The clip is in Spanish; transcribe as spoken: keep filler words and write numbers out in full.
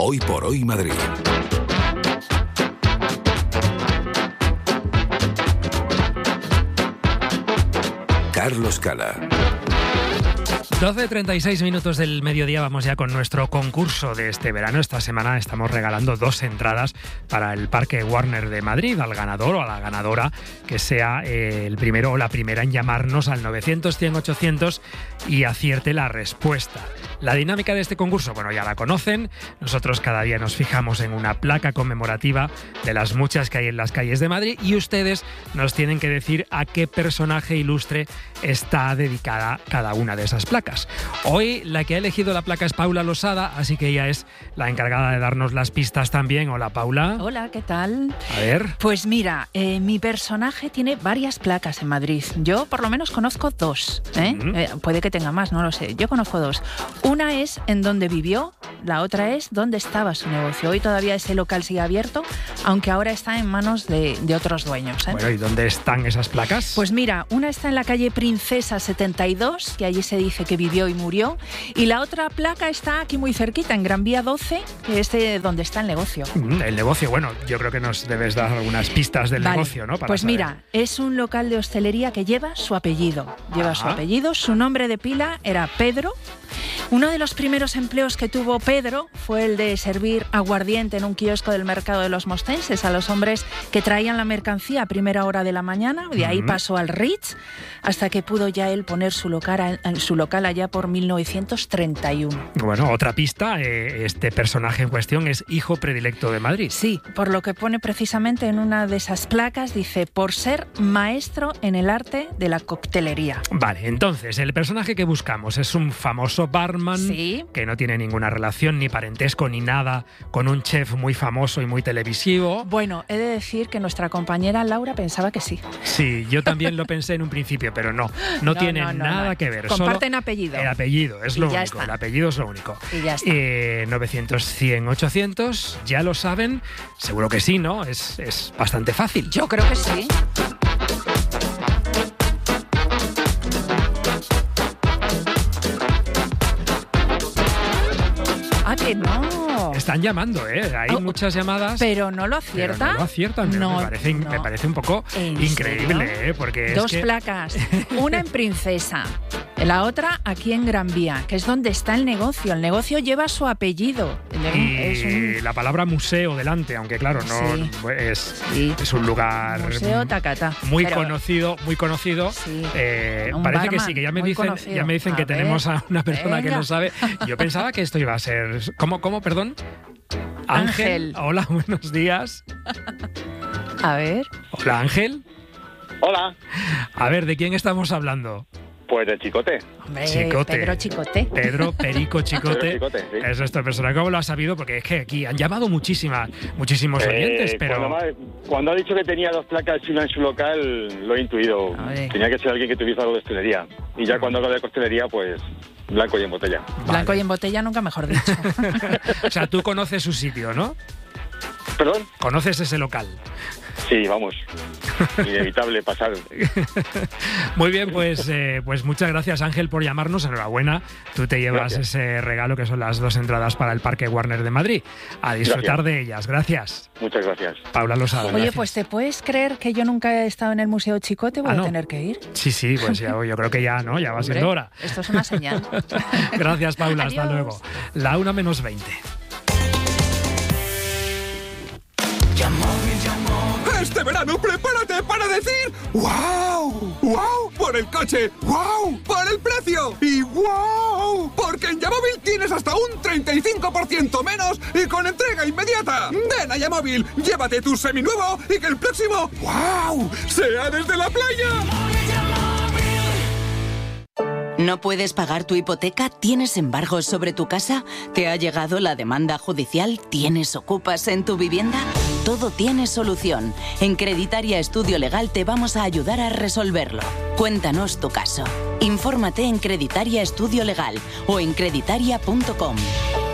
Hoy por Hoy Madrid. Carlos Cala. doce treinta y seis minutos del mediodía, vamos ya con nuestro concurso de este verano. Esta semana estamos regalando dos entradas para el Parque Warner de Madrid, al ganador o a la ganadora que sea eh, el primero o la primera en llamarnos al novecientos, cien, ochocientos y acierte la respuesta. La dinámica de este concurso, bueno, ya la conocen. Nosotros cada día nos fijamos en una placa conmemorativa de las muchas que hay en las calles de Madrid y ustedes nos tienen que decir a qué personaje ilustre está dedicada cada una de esas placas. Hoy la que ha elegido la placa es Paula Losada, así que ella es la encargada de darnos las pistas también. Hola, Paula. Hola, ¿qué tal? A ver. Pues mira, eh, mi personaje tiene varias placas en Madrid. Yo por lo menos conozco dos. ¿eh? Mm. Eh, puede que tenga más, no lo sé. Yo conozco dos. Una es en donde vivió, la otra es dónde estaba su negocio. Hoy todavía ese local sigue abierto, aunque ahora está en manos de, de otros dueños. ¿eh? Bueno, ¿y dónde están esas placas? Pues mira, una está en la calle Princesa setenta y dos, que allí se dice que vivió y murió, y la otra placa está aquí muy cerquita, en Gran Vía doce, que es de donde está el negocio. Mm, el negocio, bueno, yo creo que nos debes dar algunas pistas del vale. negocio, ¿no? Para pues saber. Mira, es un local de hostelería que lleva su apellido. Lleva Ajá. su apellido, su nombre de pila era Pedro. Uno de los primeros empleos que tuvo Pedro fue el de servir aguardiente en un kiosco del mercado de los Mostenses a los hombres que traían la mercancía a primera hora de la mañana. De ahí uh-huh. pasó al Ritz hasta que pudo ya él poner su local, su local allá por mil novecientos treinta y uno. Bueno, otra pista, eh, este personaje en cuestión es hijo predilecto de Madrid. Sí, por lo que pone precisamente en una de esas placas, dice, por ser maestro en el arte de la coctelería. Vale, entonces, el personaje que buscamos es un famoso barman ¿Sí? que no tiene ninguna relación, ni parentesco, ni nada con un chef muy famoso y muy televisivo. Bueno, he de decir que nuestra compañera Laura pensaba que sí. Sí, yo también lo pensé en un principio, pero no, no, no tiene no, no, nada no. que ver. Comparten Solo apellido. El apellido es y lo ya único, está. el apellido es lo único. Y ya está. Eh, novecientos, cien, ochocientos, ya lo saben, seguro que sí, ¿no? Es, es bastante fácil. Yo creo que sí. Ah, que no. Están llamando, ¿eh? Hay oh, muchas llamadas. Pero no lo acierta. Pero no lo aciertan. No, me, parece, no. me parece un poco increíble, ¿eh? Porque Dos es que... placas. Una en Princesa. La otra aquí en Gran Vía, que es donde está el negocio. El negocio lleva su apellido. Y es un... la palabra museo delante, aunque claro, no sí. es, sí. es un lugar museo Tacata. muy Pero... conocido, muy conocido. Sí. Eh, un parece barman, que sí, que ya me dicen, conocido. ya me dicen a que ver, tenemos a una persona venga. que no sabe. Yo pensaba que esto iba a ser. ¿Cómo, cómo, perdón? Ángel. Ángel. Hola, buenos días. A ver. Hola, Ángel. Hola. A ver, ¿de quién estamos hablando? Pues de Chicote. Hombre, Chicote. Pedro Chicote. Pedro Perico Chicote. Pedro Chicote, sí. Es nuestra persona. ¿Cómo lo has sabido? Porque es que aquí han llamado muchísimas, muchísimos Eh, oyentes, pero... Cuando, más, cuando ha dicho que tenía dos placas y una en su local, lo he intuido. Tenía que ser alguien que tuviese algo de hostelería. Y ya cuando hablo de costelería, pues blanco y en botella. Vale. Blanco y en botella, nunca mejor dicho. O sea, tú conoces su sitio, ¿no? ¿Perdón? ¿Conoces ese local? Sí, vamos. Inevitable pasar. Muy bien, pues, eh, pues muchas gracias, Ángel, por llamarnos. Enhorabuena. Tú te llevas gracias. ese regalo que son las dos entradas para el Parque Warner de Madrid. A disfrutar gracias. de ellas. Gracias. Muchas gracias. Paula Losada. Oye, gracias. pues ¿te puedes creer que yo nunca he estado en el Museo Chicote? Voy ¿Ah, no? a tener que ir. Sí, sí, pues ya, yo creo que ya, ¿no? Ya va Hombre, siendo hora. Esto es una señal. Gracias, Paula. Adiós. Hasta luego. La una menos veinte. Este verano prepárate para decir ¡wow! ¡Wow! Por el coche, ¡wow! Por el precio y ¡wow! Porque en Yamóvil tienes hasta un treinta y cinco por ciento menos y con entrega inmediata. Ven a Yamóvil, llévate tu seminuevo y que el próximo ¡wow! sea desde la playa. ¿No puedes pagar tu hipoteca? ¿Tienes embargos sobre tu casa? ¿Te ha llegado la demanda judicial? ¿Tienes ocupas en tu vivienda? Todo tiene solución. En Creditaria Estudio Legal te vamos a ayudar a resolverlo. Cuéntanos tu caso. Infórmate en Creditaria Estudio Legal o en creditaria punto com.